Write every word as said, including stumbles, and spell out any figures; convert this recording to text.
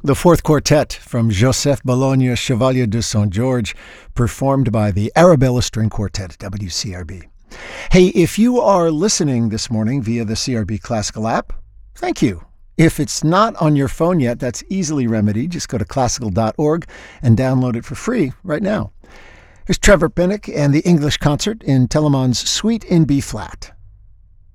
The fourth quartet from Joseph Bologna, Chevalier de Saint George, performed by the Arabella String Quartet at W C R B. Hey, if you are listening this morning via the C R B Classical app, thank you. If it's not on your phone yet, that's easily remedied. Just go to classical dot org and download it for free right now. Here's Trevor Pinnock and the English Concert in Telemann's Suite in B-flat.